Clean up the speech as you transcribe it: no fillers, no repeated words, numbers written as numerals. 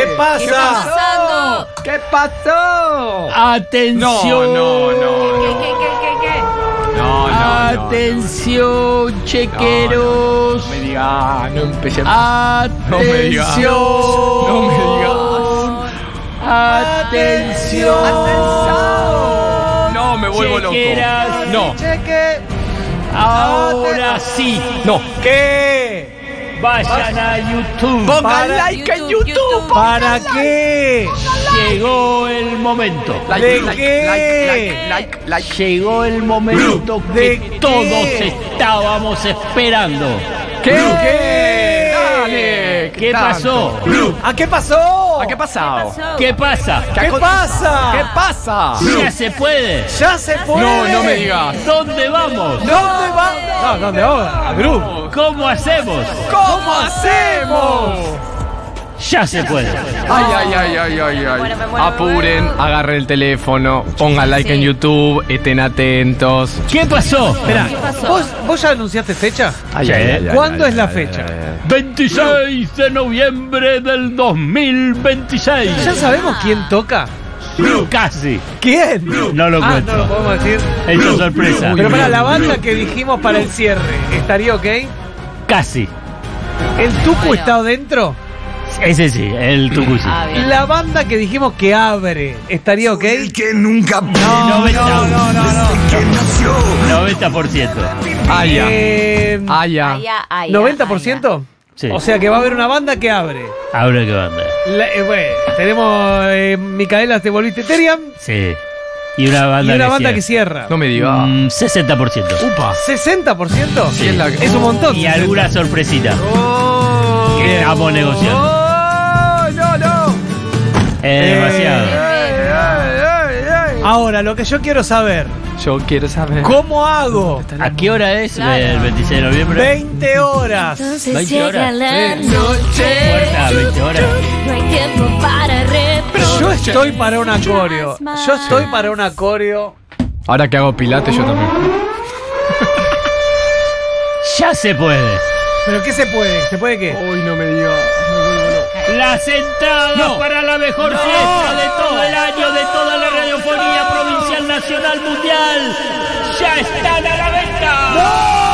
¿Qué pasa? ¿Qué está pasando? ¿Qué pasó? Atención. ¿Qué? No. Atención, chequeros. No me digas, no empecemos. Atención. No me digas. No me Atención. No, me vuelvo loco. Chequeras. No. Cheque. Ahora sí. No. ¿Qué? Vayan a YouTube. Pongan like en YouTube. ¿Para qué? Llegó el momento. ¿De qué? Like. Llegó el momento ¿De que qué? todos estábamos esperando. ¿Qué? Dale. ¿Qué pasó? ¿A qué pasó? ¿A qué pasado? ¿Qué pasa? ¿Qué pasa? ¿Qué pasa? ¿Ya se puede? Ya se puede. No me digas. ¿Dónde vamos? ¿Dónde va? No, ¿dónde vamos? A Group. ¿Cómo hacemos? ¿Cómo hacemos? Ya se puede. Ay. muero, me muero. Apuren, agarren el teléfono, pongan like en YouTube, estén atentos. ¿Qué pasó? Espera, ¿Qué pasó? ¿vos ya anunciaste fecha? Sí. ¿Cuándo es la fecha? 26 de noviembre del 2026. ¿Ya sabemos quién toca? Casi. ¿Quién? No lo No cuento. lo podemos decir. Esto es sorpresa. Pero para la banda que dijimos para el cierre, ¿estaría ok? Casi. ¿El Tucu Bueno. está adentro? Ese sí, el Tucusi. Ah, bien. La banda que dijimos que abre, ¿estaría ok? Que nunca No. 90%. Allá. Ay, 90%. Sí. O sea que va a haber una banda que abre. Ahora que banda. Bueno, tenemos Micaela, te volviste Terian. Sí. Y una Y banda, una banda que cierra. No me digas. 60%. Upa. ¿60%? Sí, es la- Es un montón. Y alguna sorpresita. Oh, Que estamos negociando. Oh, no. Es demasiado. Ahora, lo que yo quiero saber, Yo quiero saber. ¿cómo hago? ¿A qué hora es el 26 de noviembre? 20 horas. 20 horas. la Puerta, 20 horas. No hay tiempo para Yo estoy para un acorio. Yo estoy para un acorio. Ahora que hago pilates, yo también. Ya se puede. ¿Pero qué se puede? ¿Se puede qué? Uy, no me digas. Las entradas para la mejor fiesta de todo el año, de toda la radiofonía provincial, nacional, mundial, ya están a la venta.